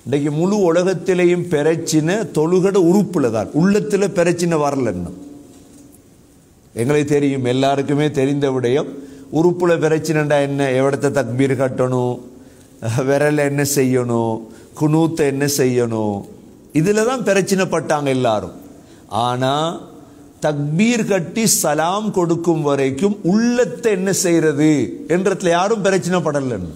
இன்றைக்கு முழு உலகத்திலேயும் பிரச்சினை தொழுகட உறுப்புல தான், உள்ளத்தில் பிரச்சினை வரலன்னு எங்களுக்கு தெரியும், எல்லாருக்குமே தெரிந்த விடயம். உறுப்புல பிரச்சினைண்டா என்ன, எவ்வளத்தை தக்பீர் கட்டணும், விரல என்ன செய்யணும், குனூத்தை என்ன செய்யணும், இதில் தான் பிரச்சினைப்பட்டாங்க எல்லாரும். ஆனால் தக்பீர் கட்டி சலாம் கொடுக்கும் வரைக்கும் உள்ளத்தை என்ன செய்யறது என்றதுல யாரும் பிரச்சனைப்படலன்னு.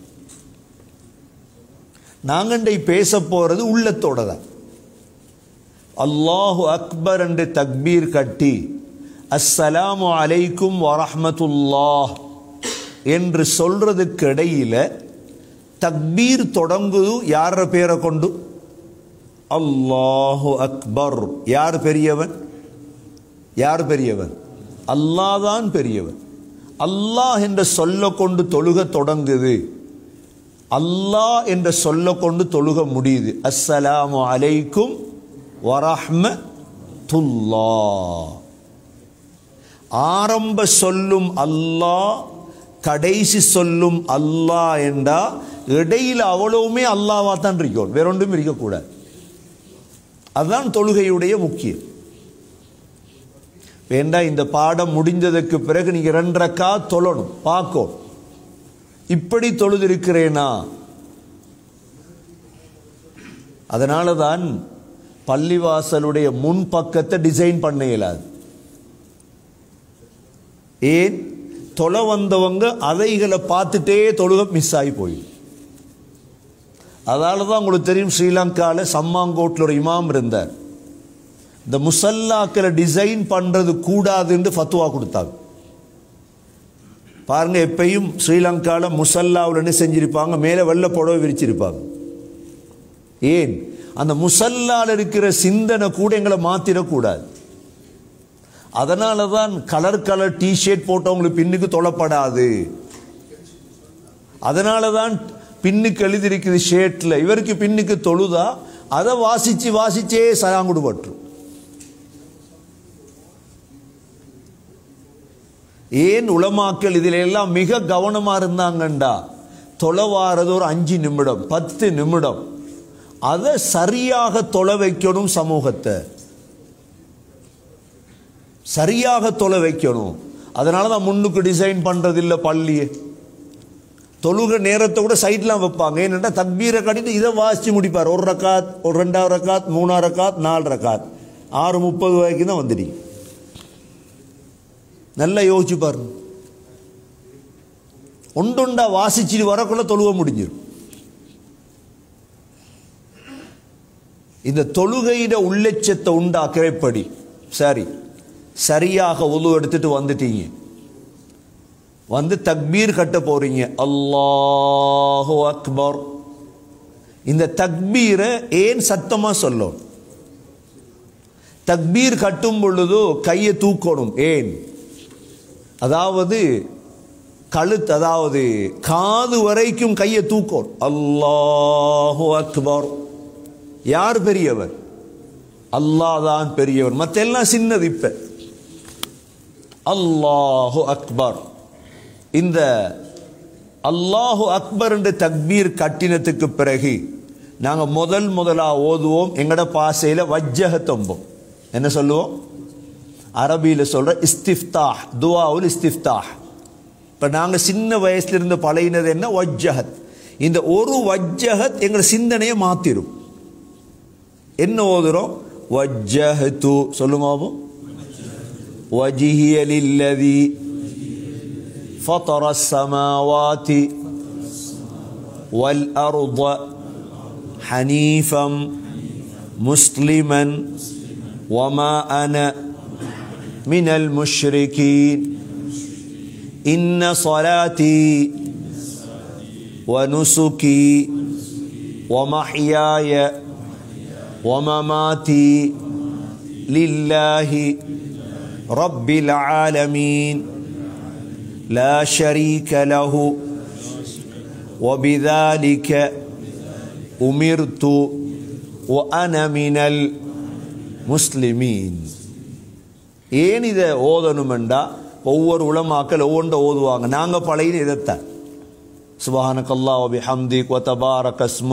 நாங்கள் பேச போறது உள்ளத்தோட தான். அல்லாஹு அக்பர் என்று தக்பீர் கட்டி அஸ்ஸலாமு அலைக்கும் வரஹ்மத்துல்லாஹ் என்று சொல்றதுக்கு இடையில தக்பீர் தொடங்குது யார பேரை கொண்டு? அல்லாஹு அக்பர். யார் பெரியவன்? யார் பெரியவன்? அல்லாஹ் தான் பெரியவன். அல்லாஹ் என்ற சொல்ல கொண்டு தொழுக தொடங்குது, அல்லாஹ் என்ற சொல்ல கொண்டு தொழுக முடியுது. அஸ்ஸலாமு அலைக்கும் வரஹ்மத்துல்லாஹ். ஆரம்ப சொல்லும் அல்லாஹ், கடைசி சொல்லும் அல்லாஹ் என்றா இடையில அவ்வளவுமே அல்லாஹ்வா தான் இருக்கும், வேற ஒன்றும் இருக்கக்கூடாது. அதுதான் தொழுகையுடைய முக்கியம். வேண்டா இந்த பாடம் முடிஞ்சதுக்கு பிறகு நீங்க 2 ரக்காத் தொழணும், பார்க்கும் இப்படி தொழுதிருக்கிறேனா. அதனால தான் பள்ளிவாசலுடைய முன் பக்கத்தை டிசைன் பண்ண இயலாது. ஏன்? தொலை வந்தவங்க அதைகளை பார்த்துட்டே தொழுக மிஸ் ஆகி போயிடும். அதனால தான் உங்களுக்கு தெரியும், ஸ்ரீலங்காவில் சம்மாங்கோட்டில் ஒரு இமாம் இருந்தார். இந்த முசல்லாக்களை டிசைன் பண்றது கூடாதுன்னு ஃபத்வா கொடுத்தாங்க. பாருங்க, எப்பயும் ஸ்ரீலங்காவில் முசல்லாவில் என்ன செஞ்சிருப்பாங்க, மேலே வெள்ளை புடவை விரிச்சிருப்பாங்க. ஏன்? அந்த முசல்லால் இருக்கிற சிந்தனை கூட எங்களை மாத்திரக்கூடாது. அதனால தான் கலர் டிஷர்ட் போட்டவங்களுக்கு பின்னுக்கு தொழப்படாது. அதனால தான் பின்னுக்கு எழுதிருக்குது ஷேட்ல, இவருக்கு பின்னுக்கு தொழுதா அதை வாசிச்சே சலாங்குடுபட்டு. ஏன் உலமாக்கள் இதில் எல்லாம் மிக கவனமா இருந்தாங்கண்டா, தொலைவாரது ஒரு 5 நிமிடம் 10 நிமிடம் அதை சரியாக தொலை வைக்கணும், சமூகத்தை சரியாக தொலை வைக்கணும். அதனால தான் முன்னுக்கு டிசைன் பண்றது இல்லை பள்ளியை. தொழுக நேரத்தை கூட சைட்லாம் வைப்பாங்க. ஏன்னா தக்பீரை கட்டிட்டு இதை வாசிச்சு முடிப்பார். 1 ரக்காத், ஒரு 2வது ரக்காத், 3வது ரக்காத், 4 ரக்காத், 6:30 வரைக்கும் தான் வந்துடுங்க. நல்லா யோசிச்சு பாருங்க. ஒன்றுண்டா வாசிச்சுட்டு வரக்குள்ள தொழுக முடிஞ்சிடும். இந்த தொழுகையிட உள்ளட்சத்தை உண்டாக்கிறபடி சரி, சரியாக உது எடுத்துட்டு வந்துட்டீங்க, வந்து தக்பீர் கட்ட போறீங்க, அல்லாஹு அக்பர். இந்த தக்பீரை ஏன் சத்தமா சொல்லும்? தக்பீர் கட்டும் பொழுது கையை தூக்கணும். ஏன்? அதாவது கழுத்து, அதாவது காது வரைக்கும் கையை தூக்கணும். அல்லாஹு அக்பர். யார் பெரியவர்? அல்லாஹ் தான் பெரியவர், மற்ற எல்லாம் சின்னது. இப்ப அல்லாஹு அக்பர். இந்த அல்லாஹு அக்பர் என்ற தக்பீர் கட்டினத்துக்கு பிறகு நாங்கள் முதலா ஓதுவோம். எங்கட பாசையில வஜ்ஜஹத்தம்போம். என்ன சொல்லுவோம்? அரபியில சொல்ற இஸ்திஃப்தாஹ், துஆவுல் இஸ்திஃப்தாஹ். இப்ப நாங்க சின்ன வயசுல இருந்து பழகினது என்ன? வஜ்ஜஹத். இந்த ஒரு வஜ்ஜஹத் எங்களை சிந்தனையை மாத்திரும். என்ன ஓதுறோம்? வஜ்ஜஹது. சொல்லுங்க, வஜ்ஹிய லில்லதி ஃபதர ஸமாவாதி வல் அர்த ஹனீஃபம் முஸ்லிமன் வமா அன மினல் முஷ்ரிகீன் இன்ன ஸலாத்தி வனுசுகி வமஹ்யாய வமமாதி லில்லாஹி ரப்பில் ஆலமீன் லா ஷரீக லஹு வபிதாலிக உமிர்து வஅன மினல் முஸ்லிமீன். ஏன் இதை ஓதணுமெண்டா, ஒவ்வொரு உலமாக்கள் ஒவ்வொன்றை ஓதுவாங்க. நாங்கள் பழைய இதைத்தான் சுப்ஹானக்கல்லாஹ் வபிஹம்திக் வதபாரக